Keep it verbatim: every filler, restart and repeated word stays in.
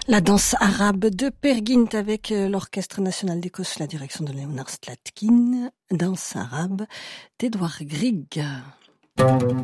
La danse arabe de Peer Gynt avec l'Orchestre national d'Écosse, la direction de Leonard Slatkin. Danse arabe d'Edward Grieg.